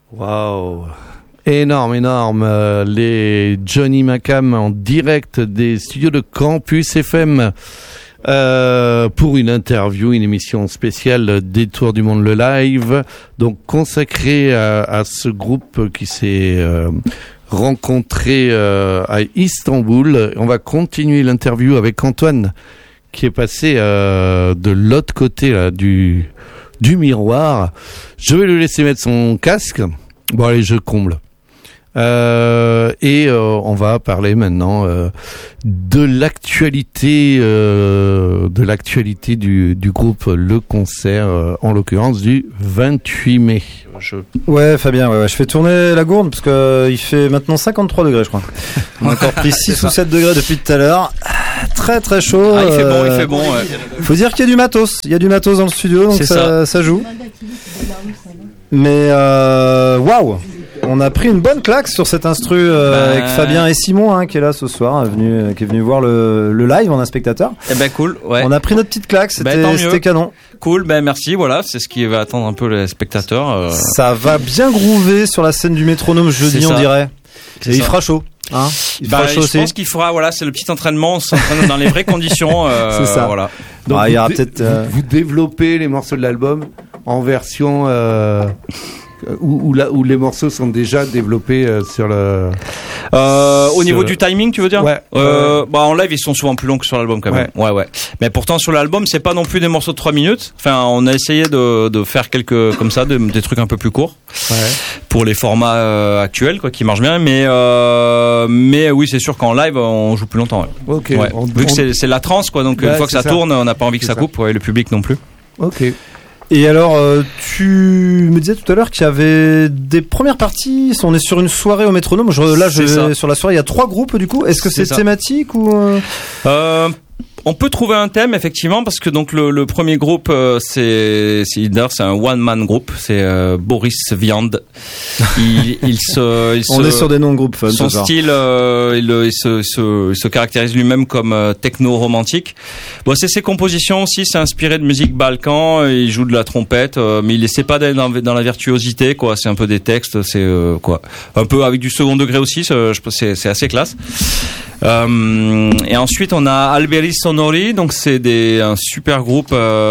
Waouh! Énorme. Les Johnny Macam en direct des studios de Campus FM pour une interview, une émission spéciale Détour du Monde le live, donc consacrée à ce groupe qui s'est rencontré à Istanbul. On va continuer l'interview avec Antoine qui est passé de l'autre côté là, du miroir. Je vais lui laisser mettre son casque. Bon allez, je comble. Et on va parler maintenant de l'actualité du groupe Le Concert, en l'occurrence du 28 mai. Ouais, Fabien, je fais tourner la gourde parce que il fait maintenant 53 degrés, je crois. On a encore pris 6 ou 7 degrés depuis tout à l'heure. Très très chaud. Il fait bon. Ouais. Faut dire qu'il y a du matos. Il y a du matos dans le studio, donc ça joue. Mais waouh! On a pris une bonne claque sur cet instru avec Fabien et Simon qui est là ce soir, qui est venu voir le live en un spectateur. Eh ben cool, ouais. On a pris notre petite claque, c'était canon. Cool, merci, voilà, c'est ce qui va attendre un peu les spectateurs. Ça va bien groover sur la scène du métronome jeudi, on dirait. Et il fera chaud. Il fera chaud aussi. Je pense qu'il fera, voilà, c'est le petit entraînement, on s'entraîne dans les vraies conditions. C'est ça. Voilà. Donc il y aura peut-être. Vous développez les morceaux de l'album en version. Où les morceaux sont déjà développés sur le. Au niveau du timing, tu veux dire? Ouais. En live, ils sont souvent plus longs que sur l'album quand même. Ouais. Mais pourtant, sur l'album, c'est pas non plus des morceaux de 3 minutes. Enfin, on a essayé de faire quelques, comme ça, des trucs un peu plus courts. Ouais. Pour les formats actuels, quoi, qui marchent bien. Mais oui, c'est sûr qu'en live, on joue plus longtemps. Ouais. Ok. Ouais. Vu que c'est la trance, quoi. Donc, une fois que ça tourne, on n'a pas envie que ça coupe. Ouais, le public non plus. Ok. Et alors, tu me disais tout à l'heure qu'il y avait des premières parties. On est sur une soirée au métronome. Sur la soirée, il y a 3 groupes du coup. Est-ce que c'est thématique ou On peut trouver un thème effectivement parce que donc le premier groupe c'est un one man group, c'est Boris Viand. On est sur des noms de groupes fun. Son style il se caractérise lui-même comme techno romantique. Bon, c'est ses compositions aussi, c'est inspiré de musique balkan, il joue de la trompette mais il essaie pas d'aller dans la virtuosité quoi, c'est un peu des textes, c'est quoi, un peu avec du second degré aussi, je pense c'est assez classe. Et ensuite on a Alberi Sonori, donc c'est un super groupe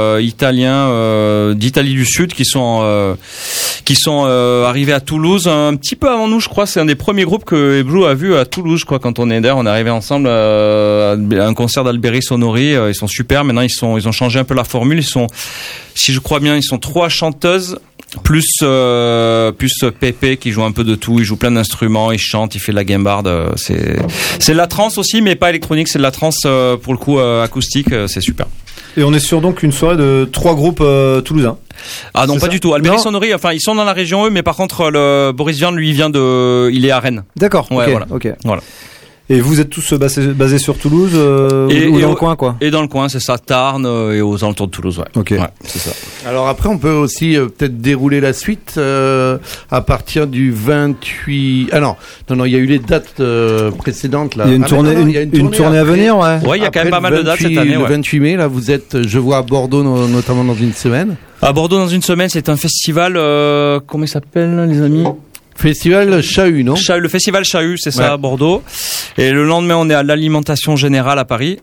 italien d'Italie du Sud qui sont arrivés à Toulouse un petit peu avant nous, je crois. C'est un des premiers groupes que Blue a vu à Toulouse, je crois, quand on est there. On est arrivé ensemble à un concert d'Alberi Sonori. Ils sont super. Maintenant ils ont changé un peu la formule. Si je crois bien, ils sont 3 chanteuses. Plus Pépé qui joue un peu de tout, il joue plein d'instruments, il chante, il fait de la gambarde, c'est de la trance aussi mais pas électronique, c'est de la trance pour le coup acoustique, c'est super. Et on est sur donc une soirée de 3 groupes toulousains. Ah non, pas du tout. Alberi Sonori, enfin ils sont dans la région eux, mais par contre Boris Vian lui il est à Rennes. D'accord. Ouais, voilà. Et vous êtes tous basés sur Toulouse ou dans le coin quoi? Et dans le coin, c'est ça, Tarn et aux alentours de Toulouse, ouais. Ok. Ouais, c'est ça. Alors après, on peut aussi peut-être dérouler la suite à partir du 28. Ah non, il y a eu les dates précédentes là. Il y a une tournée, une tournée à venir, ouais. Ouais, il y a quand même pas mal de dates cette année. Le 28 mai, là, vous êtes, je vois à Bordeaux notamment dans une semaine. À Bordeaux dans une semaine, c'est un festival. Comment il s'appelle, les amis? Festival Chahut, non? Le festival Chahut, c'est ça, à Bordeaux. Et le lendemain, on est à l'Alimentation Générale à Paris.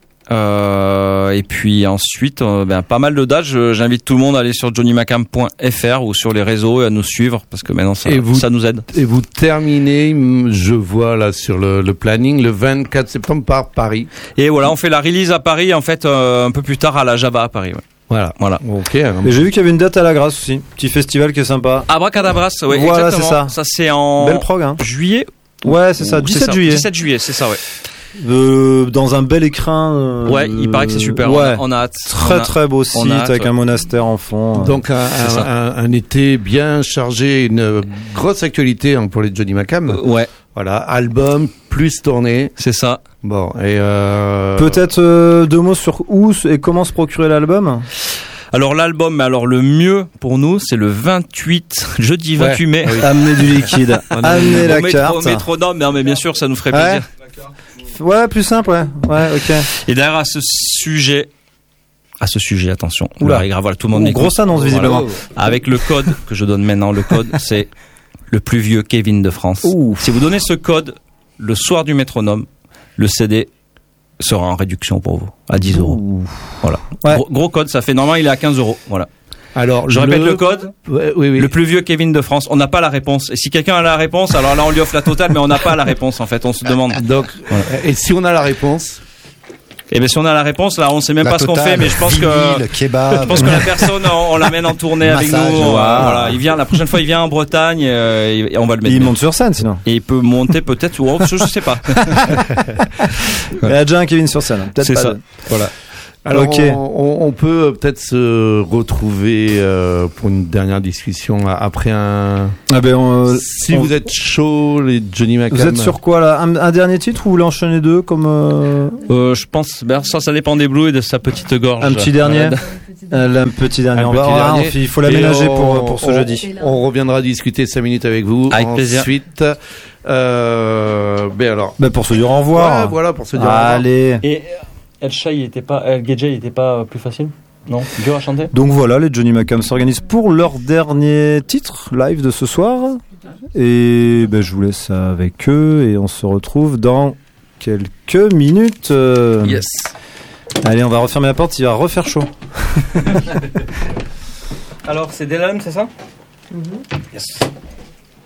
Et puis ensuite, pas mal de dates. J'invite tout le monde à aller sur johnnymacam.fr ou sur les réseaux et à nous suivre parce que maintenant ça nous aide. Et vous terminez, je vois là sur le planning, le 24 septembre par Paris. Et voilà, on fait la release à Paris, en fait, un peu plus tard à la Java à Paris. Ouais. Voilà. Ok. Et j'ai vu qu'il y avait une date à la Grasse aussi. Petit festival qui est sympa. Abracadabras, oui, voilà, exactement. C'est ça. Ça, c'est en. Belle prog, hein. Juillet. Ouais, c'est ça. 17 juillet. 17 juillet, c'est ça, ouais. Dans un bel écrin. Ouais, il paraît que c'est super. Ouais. On a hâte. Très beau site avec un monastère en fond. Donc un été bien chargé, une grosse actualité pour les Johnny Macam. Ouais. Voilà, album plus tournée. C'est ça. Bon, et peut-être 2 mots sur où et comment se procurer l'album. Alors l'album, le mieux pour nous, c'est le 28 mai. Oui. Amenez du liquide, amenez la carte. Au métronome, non mais bien sûr, ça nous ferait plaisir. Ouais, plus simple, ouais, ok. Et d'ailleurs à ce sujet, attention. Oula, voilà, tout le monde grosse annonce visiblement. Avec le code que je donne maintenant, le code c'est le plus vieux Kevin de France. Si vous donnez ce code le soir du métronome, le CD sera en réduction pour vous à 10 €. Voilà. Ouais. Gros code, ça fait normalement il est à 15 €. Voilà. Alors, je répète le code. Oui. Le plus vieux Kevin de France. On n'a pas la réponse. Et si quelqu'un a la réponse, alors là on lui offre la totale, mais on n'a pas la réponse en fait. On se demande. Donc, voilà. Et si on a la réponse? Eh bien, si on a la réponse, là, on sait même pas ce qu'on fait, mais je pense que la personne, on l'amène en tournée avec nous. Voilà, il vient, la prochaine fois, il vient en Bretagne, et on va le mettre. Il monte sur scène, sinon. Et il peut monter peut-être, ou autre chose, je sais pas. Il y a déjà un Kevin sur scène. Peut-être c'est pas ça. Voilà. Alors, on peut peut-être se retrouver pour une dernière discussion après un. Si vous êtes chaud, les Johnny Macam. Vous êtes sur quoi là, un dernier titre ou vous voulez enchaîner deux comme je pense, ça dépend des Blues et de sa petite gorge. Un petit dernier. Un petit dernier. Il faut l'aménager pour ce jeudi. On reviendra discuter 5 minutes avec vous. Avec plaisir. Ensuite, pour se dire au revoir. Ouais, voilà, pour se dire au revoir. Allez. Et El Gedja, il était pas plus facile? Non, dur à chanter. Donc voilà, les Johnny Macam s'organisent pour leur dernier titre live de ce soir. Et je vous laisse avec eux et on se retrouve dans quelques minutes. Yes. Allez, on va refermer la porte, il va refaire chaud. Alors, c'est Delam, c'est ça? Yes.